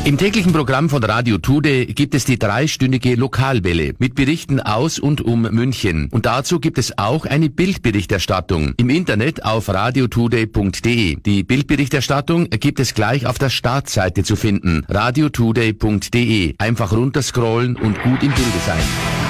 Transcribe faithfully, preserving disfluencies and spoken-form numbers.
Im täglichen Programm von Radio Today gibt es die dreistündige Lokalwelle mit Berichten aus und um München. Und dazu gibt es auch eine Bildberichterstattung im Internet auf radiotoday punkt de. Die Bildberichterstattung gibt es gleich auf der Startseite zu finden, radiotoday punkt de. Einfach runterscrollen und gut im Bilde sein.